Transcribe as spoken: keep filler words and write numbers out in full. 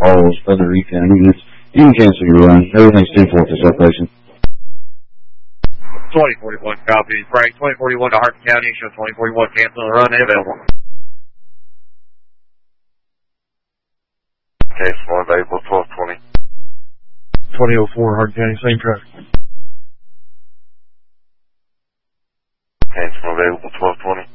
all those other recon. You can, you can cancel your run. Everything's ten four for separation. twenty forty-one, copy. Frank, twenty forty-one to Hartford County. Show twenty forty-one, cancel the run, available. Case one, available, twelve twenty. twenty oh four, Hartford County, same traffic. Case one, available, twelve twenty.